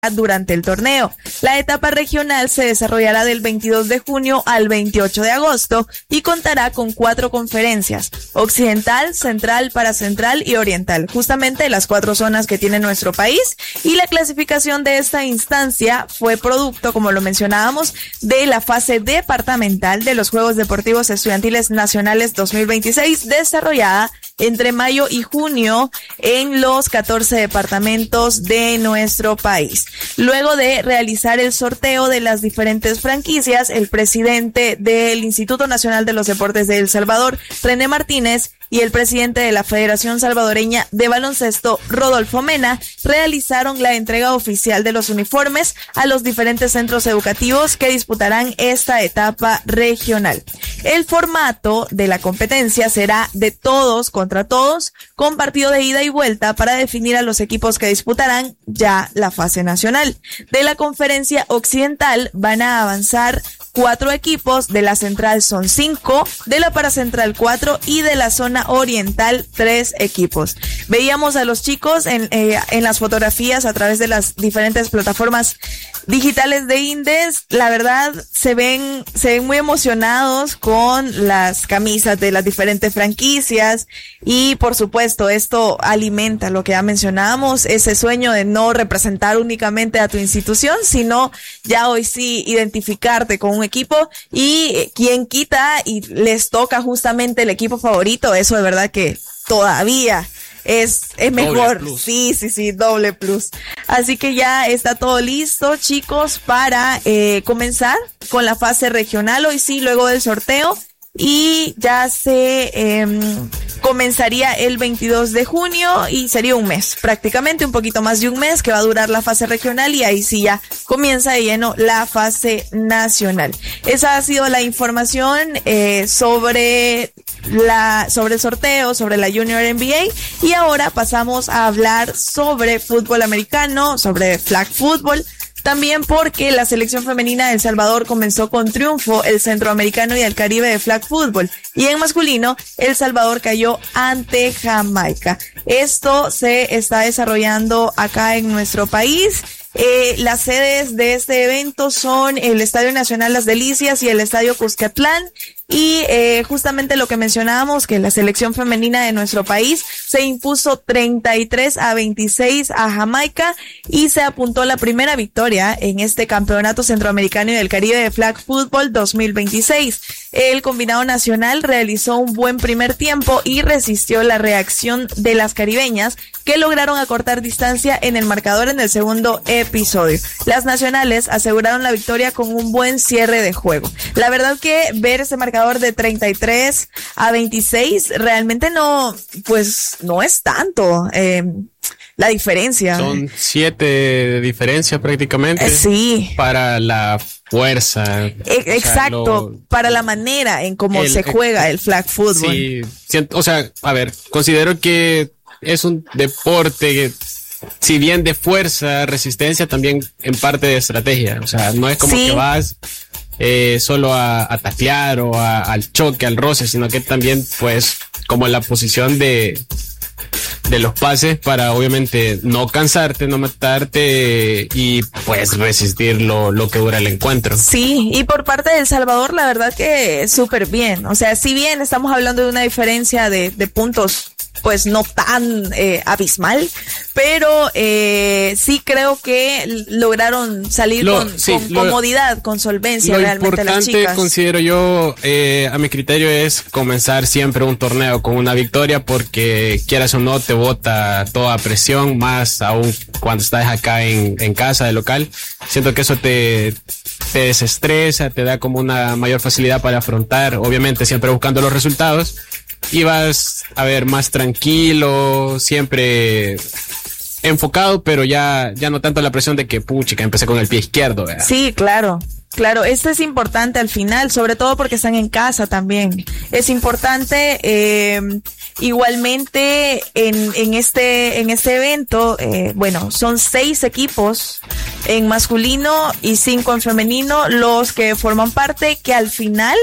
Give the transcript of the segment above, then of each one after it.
durante el torneo. La etapa regional se desarrollará del 22 de junio al 28 de agosto y contará con 4 conferencias: occidental, central, paracentral y oriental, justamente las 4 zonas que tiene nuestro país. Y la clasificación de esta instancia fue producto, como lo mencionábamos, de la fase departamental de los Juegos Deportivos Estudiantiles Nacionales 2026, desarrollada entre mayo y junio en los 14 departamentos de nuestro país. Luego de realizar el sorteo de las diferentes franquicias, el presidente del Instituto Nacional de los Deportes de El Salvador, René Martínez, y el presidente de la Federación Salvadoreña de Baloncesto, Rodolfo Mena, realizaron la entrega oficial de los uniformes a los diferentes centros educativos que disputarán esta etapa regional. El formato de la competencia será de todos contra todos, con partido de ida y vuelta para definir a los equipos que disputarán ya la fase nacional. De la conferencia occidental van a avanzar 4 equipos, de la central son 5, de la paracentral 4 y de la zona oriental 3 equipos. Veíamos a los chicos en las fotografías a través de las diferentes plataformas digitales de Indes. La verdad se ven muy emocionados con las camisas de las diferentes franquicias y por supuesto esto alimenta lo que ya mencionábamos, ese sueño de no representar únicamente a tu institución, sino ya hoy sí identificarte con un equipo, y quien quita y les toca justamente el equipo favorito, eso de verdad que todavía es mejor. Sí, doble plus. Así que ya está todo listo, chicos, para comenzar con la fase regional hoy sí, luego del sorteo, y ya se comenzaría el 22 de junio y sería un mes, prácticamente un poquito más de un mes que va a durar la fase regional, y ahí sí ya comienza de lleno la fase nacional. Esa ha sido la información sobre el sorteo, sobre la Junior NBA, y ahora pasamos a hablar sobre fútbol americano, sobre flag football. También porque la selección femenina de El Salvador comenzó con triunfo el Centroamericano y el Caribe de flag football, y en masculino El Salvador cayó ante Jamaica. Esto se está desarrollando acá en nuestro país. Las sedes de este evento son el Estadio Nacional Las Delicias y el Estadio Cuscatlán. Y justamente lo que mencionábamos, que la selección femenina de nuestro país se impuso 33-26 a Jamaica y se apuntó la primera victoria en este Campeonato Centroamericano y del Caribe de Flag Football 2026. El combinado nacional realizó un buen primer tiempo y resistió la reacción de las caribeñas, que lograron acortar distancia en el marcador en el segundo episodio. Las nacionales aseguraron la victoria con un buen cierre de juego. La verdad que ver ese marcador de 33-26 realmente no es tanto la diferencia. Son 7 de diferencia prácticamente. Sí. Para la fuerza. Exacto, para la manera en cómo se juega el flag football. Sí, considero que es un deporte que, si bien de fuerza, resistencia, también en parte de estrategia. O sea, no es como que vas solo a taclear o al choque, al roce, sino que también, pues, como la posición de los pases para, obviamente, no cansarte, no matarte y, pues, resistir lo que dura el encuentro. Sí, y por parte de El Salvador, la verdad que súper bien. O sea, si bien estamos hablando de una diferencia de puntos, pues no tan abismal, pero sí creo que lograron salir con comodidad, con solvencia realmente las chicas. Lo importante, considero yo, a mi criterio, es comenzar siempre un torneo con una victoria, porque quieras o no te bota toda presión, más aún cuando estás acá en casa de local. Siento que eso te desestresa, te da como una mayor facilidad para afrontar, obviamente siempre buscando los resultados. Y vas a ver más tranquilo, siempre enfocado, pero ya no tanto la presión de que puchica, empecé con el pie izquierdo, ¿verdad? Sí, claro, esto es importante al final, sobre todo porque están en casa también. Es importante, igualmente en este evento, son 6 equipos en masculino y 5 en femenino, los que forman parte, que al final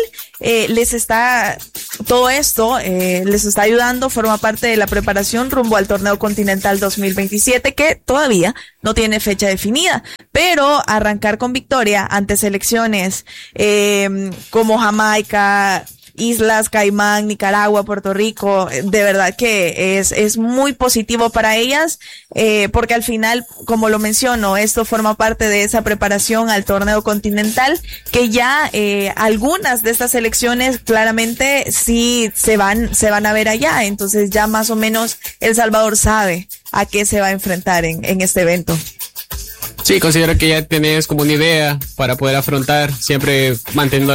todo esto les está ayudando, forma parte de la preparación rumbo al torneo continental 2027, que todavía no tiene fecha definida, pero arrancar con victoria ante selecciones como Jamaica, Islas Caimán, Nicaragua, Puerto Rico, de verdad que es muy positivo para ellas, porque al final, como lo menciono, esto forma parte de esa preparación al torneo continental, que ya algunas de estas selecciones claramente sí se van a ver allá, entonces ya más o menos El Salvador sabe a qué se va a enfrentar en este evento. Sí, considero que ya tenés como una idea para poder afrontar, siempre manteniendo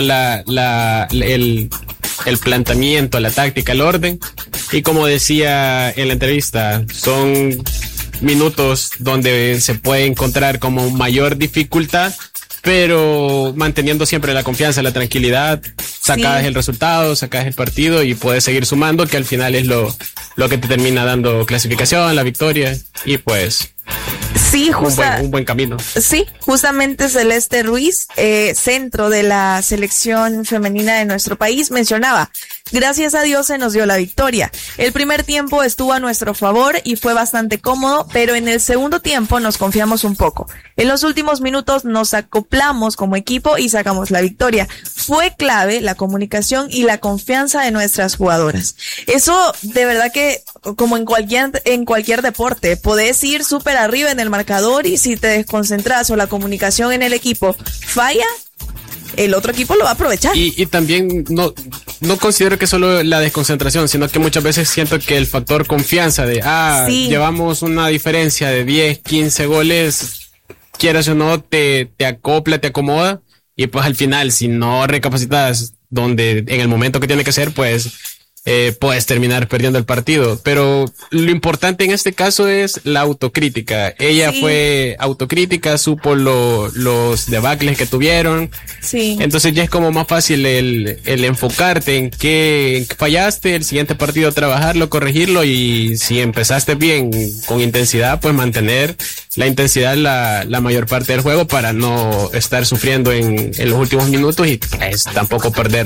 el planteamiento, la táctica, el orden. Y como decía en la entrevista, son minutos donde se puede encontrar como mayor dificultad, pero manteniendo siempre la confianza, la tranquilidad, sacas el resultado, sacas el partido y puedes seguir sumando, que al final es lo que te termina dando clasificación, la victoria, y pues sí, un buen camino. Sí, justamente Celeste Ruiz, centro de la selección femenina de nuestro país, mencionaba: gracias a Dios se nos dio la victoria. El primer tiempo estuvo a nuestro favor y fue bastante cómodo, pero en el segundo tiempo nos confiamos un poco. En los últimos minutos nos acoplamos como equipo y sacamos la victoria. Fue clave la comunicación y la confianza de nuestras jugadoras. Eso, de verdad que, como en cualquier deporte, podés ir súper arriba en el marcador y si te desconcentras o la comunicación en el equipo falla, el otro equipo lo va a aprovechar. Y también no considero que solo la desconcentración, sino que muchas veces siento que el factor confianza de, llevamos una diferencia de 10, 15 goles, quieras o no, te acopla, te acomoda, y pues al final, si no recapacitas en el momento que tiene que ser, pues puedes terminar perdiendo el partido. Pero lo importante en este caso es la autocrítica. Ella fue autocrítica, supo los debacles que tuvieron. Sí. Entonces ya es como más fácil el enfocarte en qué fallaste, el siguiente partido trabajarlo, corregirlo, y si empezaste bien con intensidad, pues mantener la intensidad la mayor parte del juego para no estar sufriendo en los últimos minutos y pues tampoco perder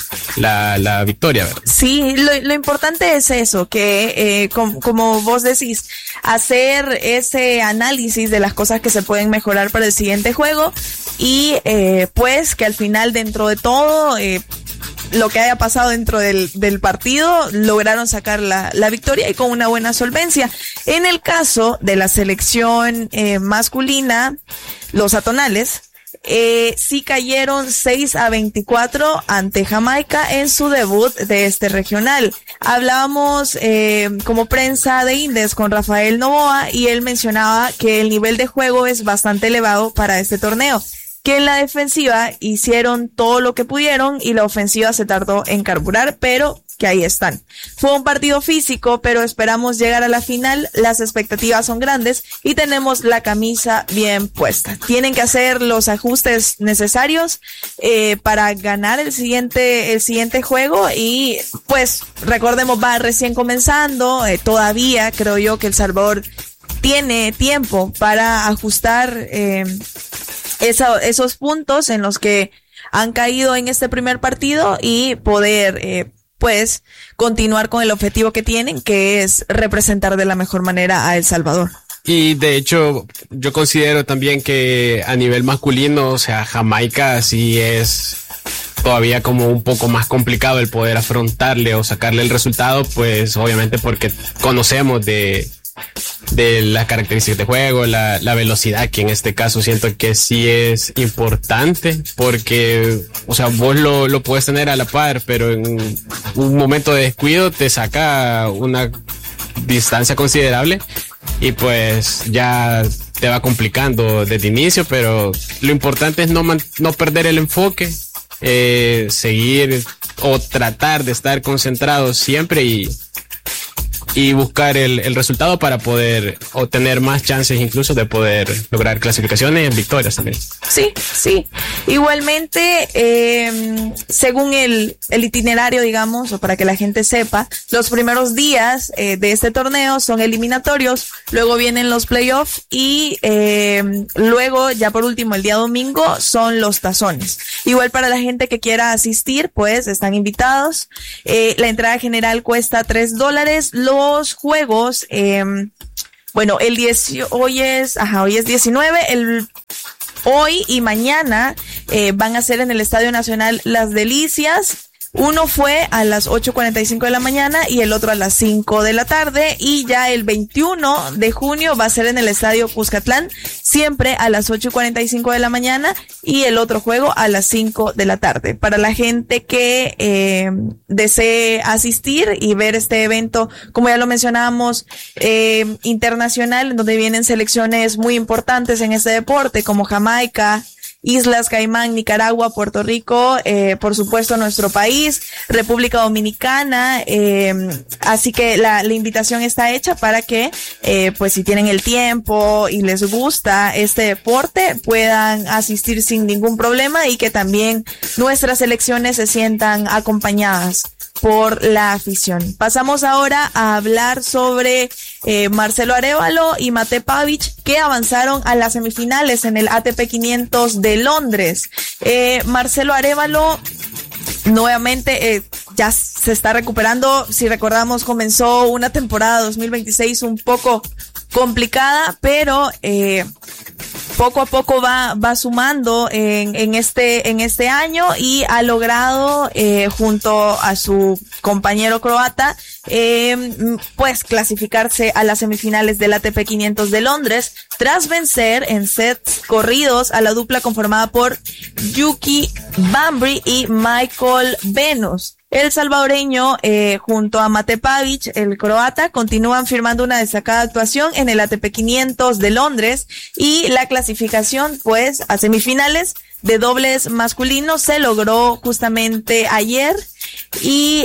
la victoria, ¿verdad? Sí, lo importante es eso, que como vos decís, hacer ese análisis de las cosas que se pueden mejorar para el siguiente juego y pues que al final, dentro de todo, lo que haya pasado dentro del partido, lograron sacar la victoria y con una buena solvencia. En el caso de la selección masculina, los atonales sí cayeron 6-24 ante Jamaica en su debut de este regional. Hablábamos como prensa de Indes con Rafael Novoa y él mencionaba que el nivel de juego es bastante elevado para este torneo, que en la defensiva hicieron todo lo que pudieron y la ofensiva se tardó en carburar, pero que ahí están. Fue un partido físico, pero esperamos llegar a la final. Las expectativas son grandes y tenemos la camisa bien puesta. Tienen que hacer los ajustes necesarios para ganar el siguiente juego y pues recordemos, va recién comenzando, todavía creo yo que El Salvador tiene tiempo para ajustar esos puntos en los que han caído en este primer partido y poder pues continuar con el objetivo que tienen, que es representar de la mejor manera a El Salvador. Y de hecho, yo considero también que a nivel masculino, o sea, Jamaica sí es todavía como un poco más complicado el poder afrontarle o sacarle el resultado, pues obviamente porque conocemos de las características de juego, la velocidad, que en este caso siento que sí es importante, porque, o sea, vos lo puedes tener a la par, pero en un momento de descuido te saca una distancia considerable y pues ya te va complicando desde inicio, pero lo importante es no perder el enfoque, seguir o tratar de estar concentrado siempre y y buscar el resultado para poder obtener más chances incluso de poder lograr clasificaciones y victorias también. Sí, sí. Igualmente, según el itinerario, digamos, o para que la gente sepa, los primeros días de este torneo son eliminatorios, luego vienen los playoffs y luego, ya por último, el día domingo son los tazones. Igual para la gente que quiera asistir, pues están invitados. La entrada general cuesta $3. Los juegos, bueno, hoy es 19, hoy y mañana van a ser en el Estadio Nacional Las Delicias. Uno fue a las 8:45 de la mañana y el otro a las 5 de la tarde, y ya el 21 de junio va a ser en el Estadio Cuscatlán, siempre a las 8:45 de la mañana, y el otro juego a las 5 de la tarde. Para la gente que desee asistir y ver este evento, como ya lo mencionábamos, internacional, donde vienen selecciones muy importantes en este deporte, como Jamaica, Islas Caimán, Nicaragua, Puerto Rico, por supuesto nuestro país, República Dominicana, así que la invitación está hecha para que, pues si tienen el tiempo y les gusta este deporte, puedan asistir sin ningún problema, y que también nuestras selecciones se sientan acompañadas por la afición. Pasamos ahora a hablar sobre Marcelo Arévalo y Mate Pavic, que avanzaron a las semifinales en el ATP 500 de Londres. Marcelo Arévalo nuevamente ya se está recuperando. Si recordamos, comenzó una temporada 2026 un poco complicada, pero poco a poco va sumando en este año, y ha logrado junto a su compañero croata pues clasificarse a las semifinales del ATP 500 de Londres, tras vencer en sets corridos a la dupla conformada por Yuki Bambri y Michael Venus. El salvadoreño, junto a Mate Pavic, el croata, continúan firmando una destacada actuación en el ATP 500 de Londres, y la clasificación, pues, a semifinales de dobles masculinos se logró justamente ayer, y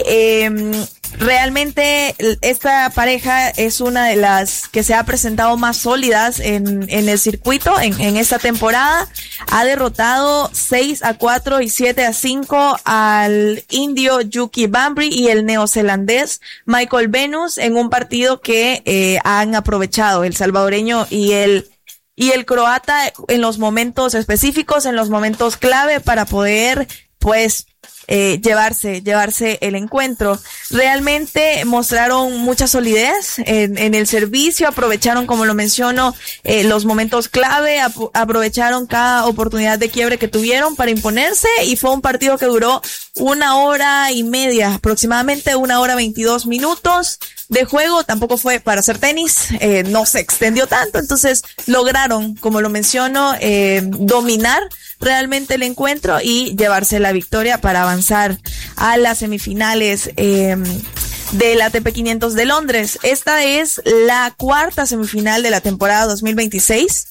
realmente esta pareja es una de las que se ha presentado más sólidas en el circuito en esta temporada. Ha derrotado 6-4 y 7-5 al indio Yuki Bambri y el neozelandés Michael Venus, en un partido que han aprovechado el salvadoreño y el croata en los momentos específicos, en los momentos clave, para poder, pues, llevarse el encuentro. Realmente mostraron mucha solidez en el servicio, aprovecharon, como lo menciono, los momentos clave, aprovecharon cada oportunidad de quiebre que tuvieron para imponerse, y fue un partido que duró 1 hora y media, aproximadamente 1 hora 22 minutos de juego. Tampoco fue para hacer tenis, no se extendió tanto, entonces lograron, como lo menciono, dominar realmente el encuentro y llevarse la victoria para avanzar a las semifinales del ATP 500 de Londres. Esta es la 4ª semifinal de la temporada 2026,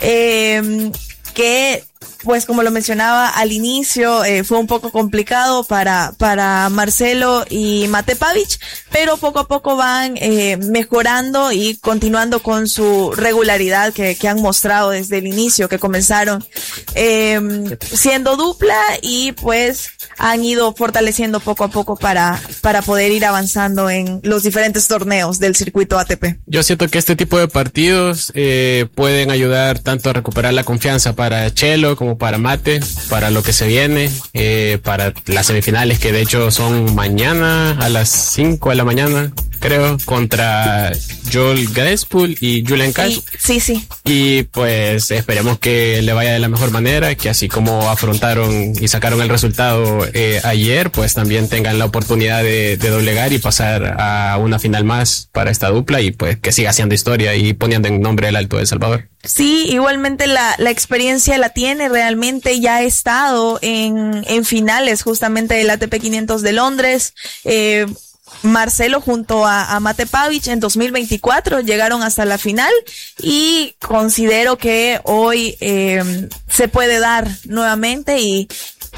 que, pues, como lo mencionaba al inicio, fue un poco complicado para Marcelo y Mate Pavic, pero poco a poco van mejorando y continuando con su regularidad que han mostrado desde el inicio, que comenzaron siendo dupla, y pues han ido fortaleciendo poco a poco para poder ir avanzando en los diferentes torneos del circuito ATP. Yo siento que este tipo de partidos pueden ayudar tanto a recuperar la confianza para Chelo como para Mate, para lo que se viene, para las semifinales, que de hecho son mañana a las 5 de la mañana, creo, contra Joel Grespool y Julian Cash. Sí. Y pues esperemos que le vaya de la mejor manera, que así como afrontaron y sacaron el resultado ayer, pues también tengan la oportunidad de doblegar y pasar a una final más para esta dupla, y pues que siga haciendo historia y poniendo en nombre el Alto de Salvador. Sí, igualmente la experiencia la tiene, realmente ya ha estado en finales justamente del ATP 500 de Londres. Marcelo junto a Mate Pavic en 2024 llegaron hasta la final, y considero que hoy se puede dar nuevamente, y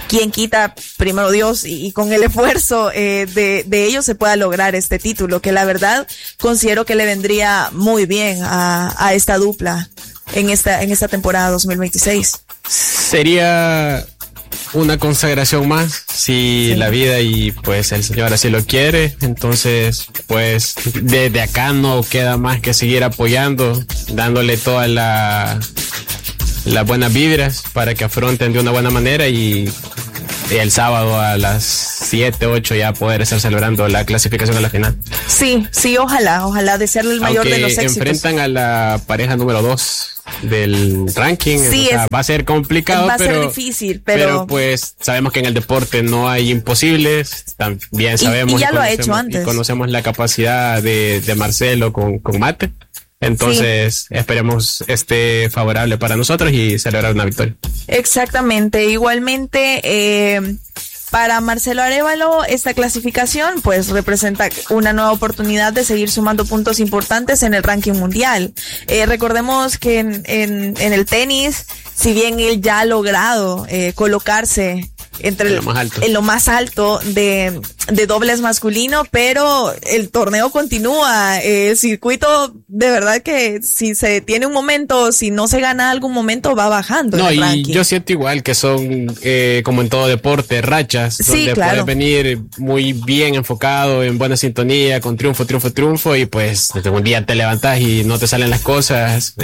quién quita, primero Dios, y con el esfuerzo de ellos se pueda lograr este título, que la verdad considero que le vendría muy bien a esta dupla en esta temporada 2026. Sería una consagración más, si la vida y pues el Señor así lo quiere. Entonces, pues desde acá no queda más que seguir apoyando, dándole todas las buenas vibras para que afronten de una buena manera y el sábado a las 7, 8 ya poder estar celebrando la clasificación a la final. Sí, ojalá desearle el mayor de los éxitos. Enfrentan a la pareja número 2 del ranking, sí, va a ser complicado, va a ser difícil, pero pues sabemos que en el deporte no hay imposibles, también sabemos y ya lo ha hecho antes. Y conocemos la capacidad de Marcelo con Mate. Entonces, esperemos esté favorable para nosotros y celebrar una victoria. Exactamente. Igualmente, para Marcelo Arévalo, esta clasificación pues representa una nueva oportunidad de seguir sumando puntos importantes en el ranking mundial. Recordemos que en el tenis, si bien él ya ha logrado colocarse en lo más alto de dobles masculino, pero el torneo continúa, el circuito de verdad que si se detiene un momento, si no se gana algún momento, va bajando. No, en el y ranking. yo siento igual que son como en todo deporte, rachas, sí, donde claro, puedes venir muy bien enfocado, en buena sintonía, con triunfo, y pues desde un día te levantas y no te salen las cosas,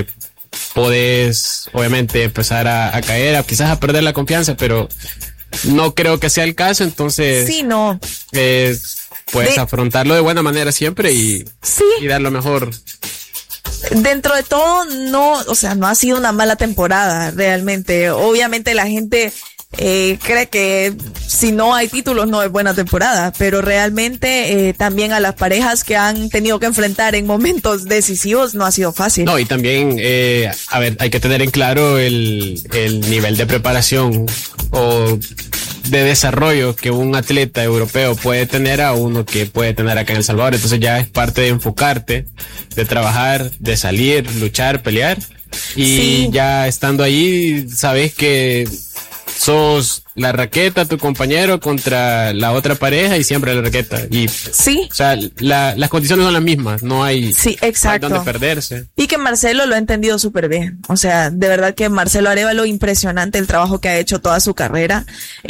podés obviamente empezar a caer, quizás a perder la confianza, pero no creo que sea el caso. Entonces sí, no, puedes afrontarlo de buena manera siempre y dar lo mejor. Dentro de todo, no ha sido una mala temporada realmente. Obviamente la gente cree que si no hay títulos no es buena temporada, pero realmente también a las parejas que han tenido que enfrentar en momentos decisivos no ha sido fácil. No, y también, hay que tener en claro el nivel de preparación o de desarrollo que un atleta europeo puede tener a uno que puede tener acá en El Salvador. Entonces ya es parte de enfocarte, de trabajar, de salir, luchar, pelear, y ya estando ahí sabes que sos la raqueta, tu compañero contra la otra pareja y siempre la raqueta. Y o sea, las condiciones son las mismas, no hay, exacto, no hay donde perderse. Y que Marcelo lo ha entendido súper bien. O sea, de verdad que Marcelo Arévalo, impresionante el trabajo que ha hecho toda su carrera.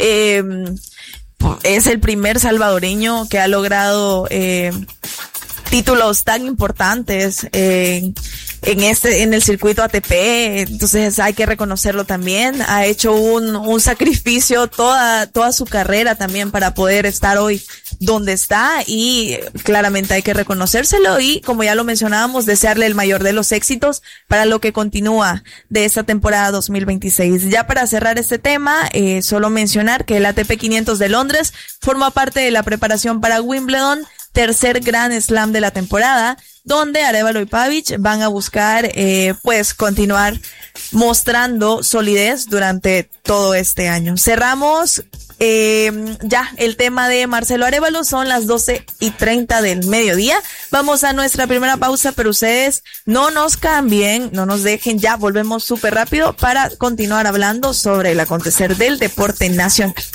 Es el primer salvadoreño que ha logrado títulos tan importantes en el circuito ATP, entonces hay que reconocerlo también. Ha hecho un sacrificio toda su carrera también para poder estar hoy donde está, y claramente hay que reconocérselo, y como ya lo mencionábamos, desearle el mayor de los éxitos para lo que continúa de esta temporada 2026. Ya para cerrar este tema, solo mencionar que el ATP 500 de Londres forma parte de la preparación para Wimbledon, tercer Grand Slam de la temporada, donde Arévalo y Pavic van a buscar pues continuar mostrando solidez durante todo este año. Cerramos ya el tema de Marcelo Arévalo, son las 12:30 del mediodía. Vamos a nuestra primera pausa, pero ustedes no nos cambien, no nos dejen, ya volvemos súper rápido para continuar hablando sobre el acontecer del deporte nacional.